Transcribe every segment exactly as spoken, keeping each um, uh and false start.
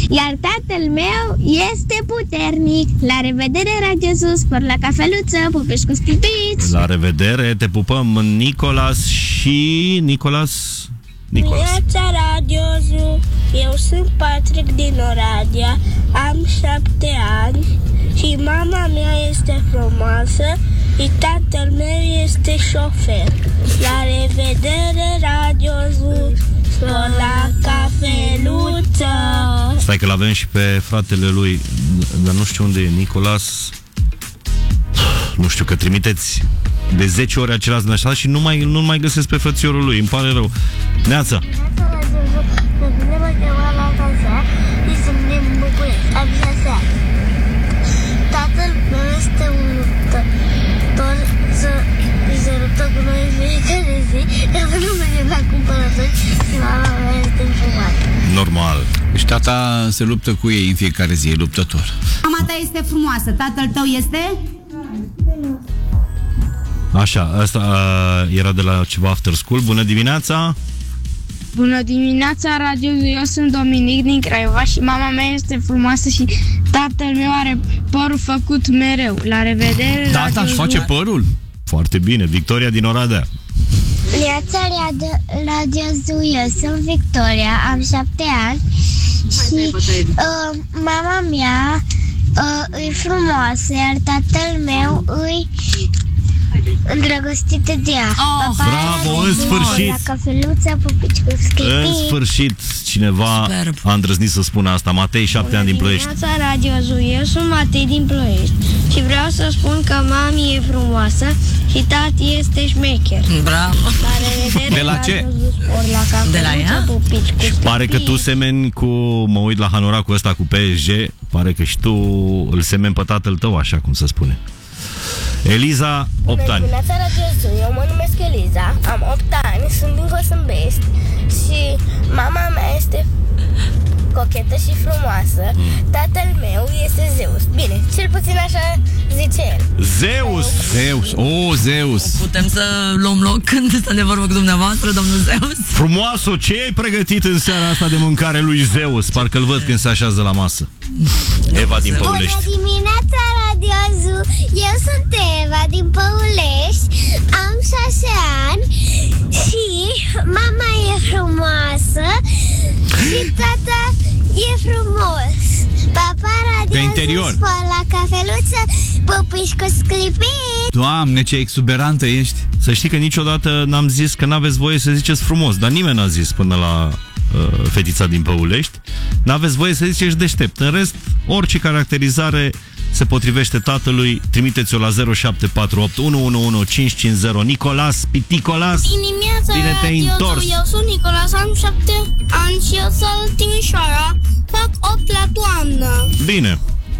iar tatăl meu este puternic. La revedere, Radio Zoo, spor la cafeluță, pupești cu schipici. La revedere, te pupăm, Nicolas și... Nicolas... Nicolas. Neața, Radio Zoo. Eu sunt Patrick din Oradea, am șapte ani și mama mea este frumoasă și tatăl meu este șofer. La revedere, Radio Zoo, spor la cafeluță. Stai că l-avem și pe fratele lui, dar nu știu unde e, Nicolas. Nu știu, că trimiteți de zece ori același mesaj și nu mai, nu mai găsesc pe frățiorul lui, îmi pare rău. Neața. Tatăl meu este un luptător, să se luptă cu noi fiecare zi, iar nu mergem la cumpărături și mama mea este frumoasă. Normal. Deci tata se luptă cu ei în fiecare zi, e luptător. Mama ta este frumoasă, tatăl tău este? Așa, asta uh, era de la ceva after school. Bună dimineața! Bună dimineața, Radio Zoo. Eu sunt Dominic din Craiova și mama mea este frumoasă și tatăl meu are părul făcut mereu. La revedere, Tata Radio își face Zoo. părul? Foarte bine, Victoria din Oradea. Neața, Radio Zoo. Eu sunt Victoria, am șapte ani și uh, mama mea uh, e frumoasă, iar tatăl meu îi îndrăgostită de ea. Oh, bravo, în sfârșit! La cafeluță, pupici cu schipi. În sfârșit, cineva Superb. a îndrăznit să spună asta. Matei, șapte ani din Ploiești. Neața, Radio Zoo. Eu sunt Matei din Ploiești și vreau să spun că mami e frumoasă și tati este șmecher. Bravo. La revedere, De la ce? Radio Zoo, spor la cafeluță, De la ea? pupici cu schipi. Pare că tu semeni cu... Mă uit la hanoracul ăsta cu P S G. Pare că și tu îl semeni pe tatăl tău, așa cum se spune. Eliza, opt ani. Bună dimineața, Radio Zoo. Eu mă numesc Eliza, am opt ani, sunt din Cosâmbești și mama mea este cochetă și frumoasă. Tatăl meu este Zeus. Bine, cel puțin așa zice el. Zeus! Zeus, o, Zeus. Putem să luăm loc când stă de vorbă cu dumneavoastră, domnul Zeus? Frumoasă, ce ai pregătit în seara asta de mâncare lui Zeus? Parcă-l văd când se așează la masă. Eva din Păulești. Bună dimineața, Radio Zoo. Eu sunt Eva din Păulești, am șase ani și mama e frumoasă și tata e frumos. Papa, Radio Pe interior. Zoo, spor la cafeluță, pupiși cu sclipici. Doamne, ce exuberantă ești. Să știi că niciodată n-am zis că n-aveți voie să ziceți frumos, dar nimeni n-a zis până la uh, fetița din Păulești. N-aveți voie să ziceți deștept. În rest, orice caracterizare se potrivește tatălui. Trimiteți-o la zero șapte patru opt unu unu unu cinci cinci zero. Nicolas, Piticolas, Dimineața, bine te-ai Radio Zoo. întors. Eu sunt Nicolas, am șapte ani și eu sunt Timișoara, fac opt la toamnă. Bine.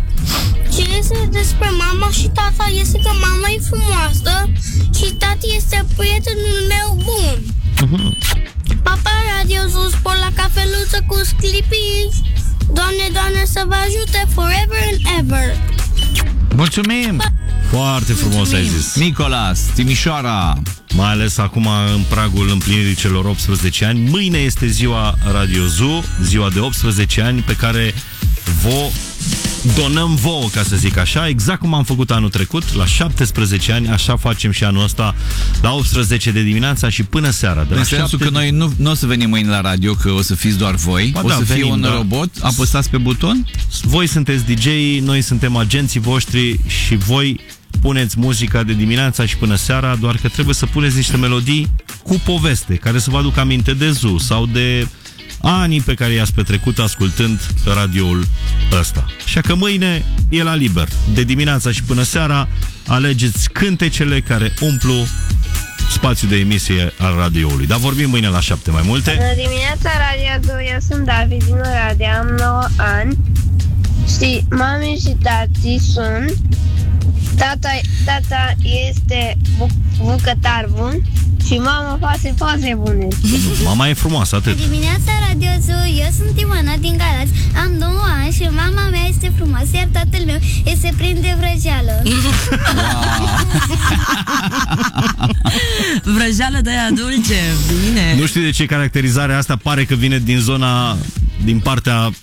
Ce este despre mama și tata este că mama e frumoasă și tati este prietenul meu bun. Uh-huh. Papa, Radio Zoo, spor la cafeluță cu sclipici. Doamne, Doamne, să vă ajute forever and ever. Mulțumim! Foarte frumos ai zis. Nicolas, Timișoara. Mai ales acum în pragul împlinirii celor optsprezece ani. Mâine este ziua Radio Zoo, ziua de optsprezece ani pe care vă donăm vouă, ca să zic așa, exact cum am făcut anul trecut, la șaptesprezece ani, așa facem și anul ăsta, la optsprezece de dimineața și până seara. De la În sensul șapte... că noi nu, nu o să venim mâine la radio, că o să fiți doar voi. Ba o da, să fie venim, un da. robot, apăsați pe buton. Voi sunteți D J, noi suntem agenții voștri și voi puneți muzica de dimineața și până seara, doar că trebuie să puneți niște melodii cu poveste, care să vă aducă aminte de Zoo sau de anii pe care i-ați petrecut ascultând radioul ăsta. Așa că mâine e la liber. De dimineața și până seara alegeți cântecele care umplu spațiul de emisie al radioului. Dar vorbim mâine la șapte mai multe. Bună dimineața, Radio Zoo. Eu sunt David din Oradea, am nouă ani și mami și tati sunt. Tata, tata este bu- bucătar bun și mama face poze bune. Mama e frumoasă, atât. Dimineața, Radio Zoo. Eu sunt Ioana din Galați, am nouă ani și mama mea este frumoasă, iar tatăl meu este plin de vrăjeală. Vrăjeală de aia dulce, bine. Nu știu de ce caracterizarea asta pare că vine din zona, din partea